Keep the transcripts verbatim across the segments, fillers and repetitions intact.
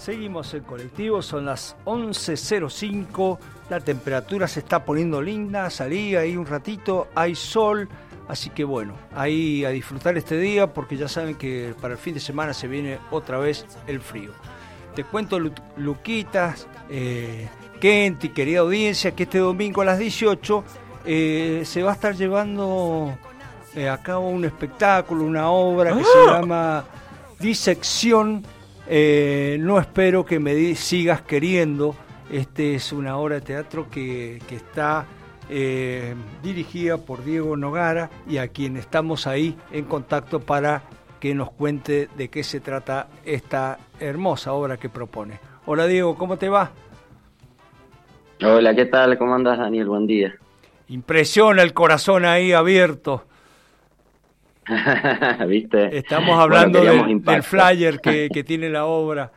Seguimos el colectivo, son las once cero cinco, la temperatura se está poniendo linda, salí ahí un ratito, hay sol, así que bueno, ahí a disfrutar este día porque ya saben que para el fin de semana se viene otra vez el frío. Te cuento, Lu- Luquitas, eh, Kenti, querida audiencia, que este domingo a las dieciocho eh, se va a estar llevando eh, a cabo un espectáculo, una obra que ¡Ah! se llama Disección. Eh, no espero que me di- sigas queriendo. Este es una obra de teatro que, que está eh, dirigida por Diego Nogara y a quien estamos ahí en contacto para que nos cuente de qué se trata esta hermosa obra que propone. Hola Diego, ¿cómo te va? Hola, ¿qué tal? ¿Cómo andas, Daniel? Buen día. Impresiona el corazón ahí abierto. ¿Viste? Estamos hablando bueno, del, del flyer que, que tiene la obra.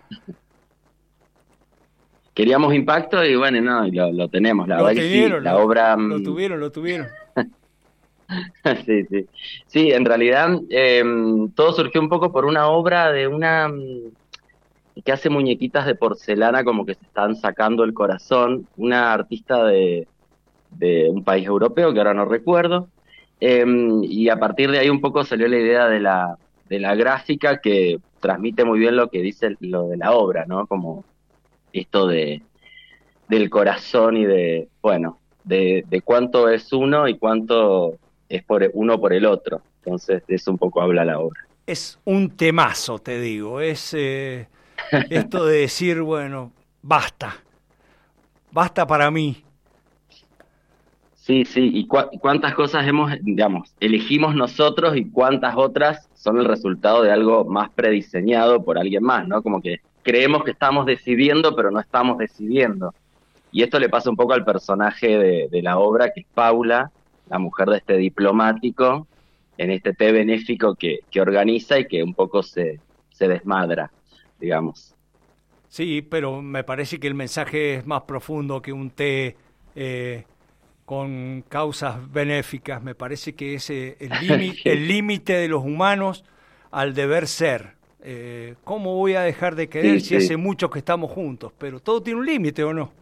Queríamos impacto y bueno, no, lo, lo tenemos. La lo verdad tuvieron, que sí, la lo, obra... lo tuvieron, lo tuvieron. sí, sí. Sí, en realidad eh, todo surgió un poco por una obra de una que hace muñequitas de porcelana como que se están sacando el corazón, una artista de, de un país europeo que ahora no recuerdo. Eh, y a partir de ahí un poco salió la idea de la, de la gráfica que transmite muy bien lo que dice lo de la obra, ¿no? Como esto de del corazón y de, bueno, de, de cuánto es uno y cuánto es por uno por el otro. Entonces de eso un poco habla la obra. Es un temazo, te digo, es eh, esto de decir, bueno, basta, basta para mí. Sí, sí, y cu- cuántas cosas hemos, digamos, elegimos nosotros y cuántas otras son el resultado de algo más prediseñado por alguien más, ¿no? Como que creemos que estamos decidiendo, pero no estamos decidiendo. Y esto le pasa un poco al personaje de, de la obra, que es Paula, la mujer de este diplomático, en este té benéfico que, que organiza y que un poco se, se desmadra, digamos. Sí, pero me parece que el mensaje es más profundo que un té eh, con causas benéficas. Me parece que es eh, el límite sí. el límite de los humanos al deber ser. Eh, ¿Cómo voy a dejar de querer Sí, si sí. hace mucho que estamos juntos? Pero todo tiene un límite, ¿o no?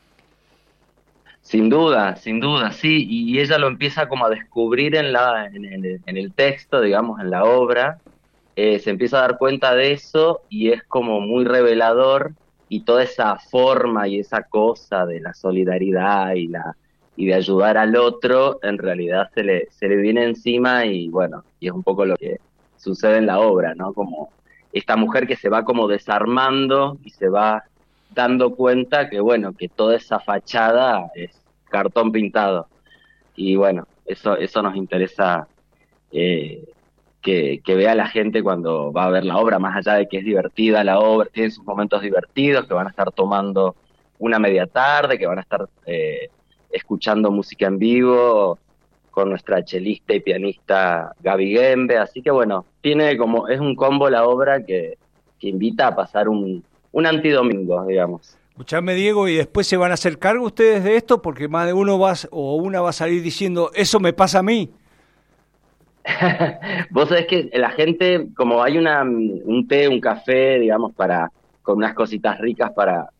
Sin duda, sin duda, sí, y ella lo empieza como a descubrir en la, en el, en el texto, digamos, en la obra, eh, se empieza a dar cuenta de eso y es como muy revelador y toda esa forma y esa cosa de la solidaridad y la y de ayudar al otro, en realidad se le, se le viene encima y bueno, y es un poco lo que sucede en la obra, ¿no? Como esta mujer que se va como desarmando y se va dando cuenta que bueno, que toda esa fachada es cartón pintado. Y bueno, eso, eso nos interesa eh, que, que vea la gente cuando va a ver la obra, más allá de que es divertida la obra, tiene sus momentos divertidos, que van a estar tomando una media tarde, que van a estar eh, escuchando música en vivo con nuestra chelista y pianista Gaby Gembe, así que bueno, tiene como, es un combo la obra que, que invita a pasar un, un antidomingo, digamos. Escuchame, Diego, y después se van a hacer cargo ustedes de esto porque más de uno va o una va a salir diciendo, eso me pasa a mí. Vos sabés que la gente, como hay una un té, un café, digamos, para con unas cositas ricas para,